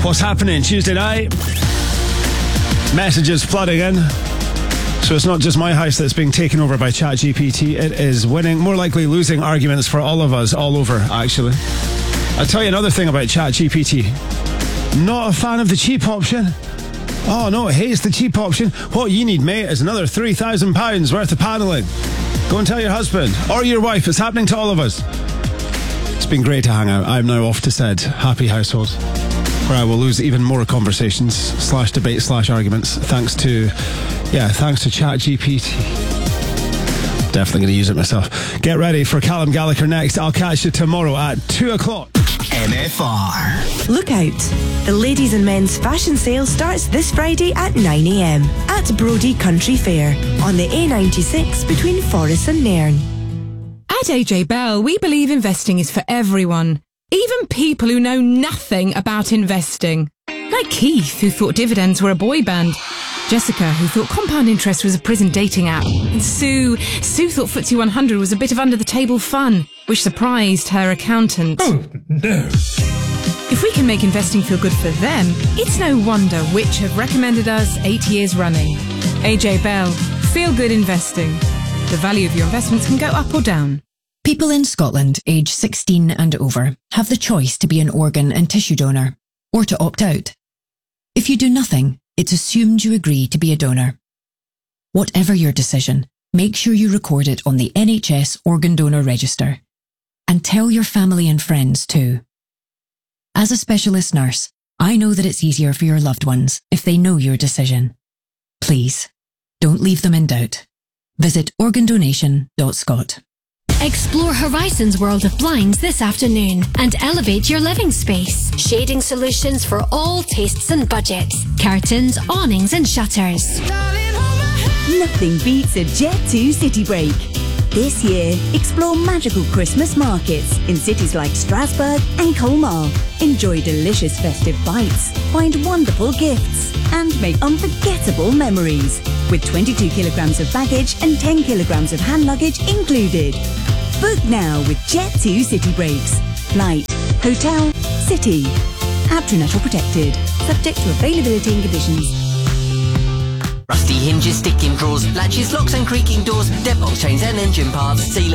What's happening Tuesday night? Messages flooding in. So it's not just my house that's being taken over by ChatGPT. It is winning, more likely losing arguments for all of us all over, actually. I'll tell you another thing about ChatGPT. Not a fan of the cheap option. Oh no, it hates the cheap option. What you need, mate, is another £3,000 worth of panelling. Go and tell your husband or your wife. It's happening to all of us. It's been great to hang out. I'm now off to said happy household, where I will lose even more conversations / debate / arguments thanks to ChatGPT. Definitely going to use it myself. Get ready for Callum Gallagher next. I'll catch you tomorrow at 2 o'clock. MFR. Look out. The ladies and men's fashion sale starts this Friday at 9 a.m. at Brodie Country Fair on the A96 between Forres and Nairn. At AJ Bell, we believe investing is for everyone, even people who know nothing about investing. Like Keith, who thought dividends were a boy band. Jessica, who thought compound interest was a prison dating app. And Sue thought FTSE 100 was a bit of under-the-table fun, which surprised her accountant. Oh, no. If we can make investing feel good for them, it's no wonder which have recommended us 8 years running. AJ Bell, feel good investing. The value of your investments can go up or down. People in Scotland aged 16 and over have the choice to be an organ and tissue donor, or to opt out. If you do nothing, it's assumed you agree to be a donor. Whatever your decision, make sure you record it on the NHS Organ Donor Register. And tell your family and friends too. As a specialist nurse, I know that it's easier for your loved ones if they know your decision. Please, don't leave them in doubt. Visit organdonation.scot. Explore Horizons World of Blinds this afternoon and elevate your living space. Shading solutions for all tastes and budgets. Curtains, awnings and shutters. Nothing beats a Jet2 City Break. This year, explore magical Christmas markets in cities like Strasbourg and Colmar. Enjoy delicious festive bites, find wonderful gifts, and make unforgettable memories. With 22 kilograms of baggage and 10 kilograms of hand luggage included. Book now with Jet2 City Breaks. Flight, hotel, city. AbtriNet or protected. Subject to availability and conditions. Rusty hinges, sticking drawers, latches, locks and creaking doors, deadbolt chains and engine parts, ceiling